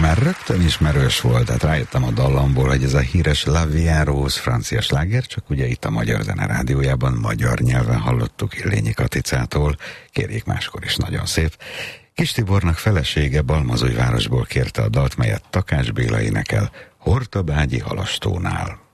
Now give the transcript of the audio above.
Már rögtön ismerős volt, tehát rájöttem a dallamból, hogy ez a híres La Vie Rose francia sláger, csak ugye itt a Magyar Zene Rádiójában magyar nyelven hallottuk Illényi Katicától, kérjék máskor is, nagyon szép. Kis Tibornak felesége Balmazújvárosból kérte a dalt, melyet Takács Béla énekel Hortobágyi Halastónál.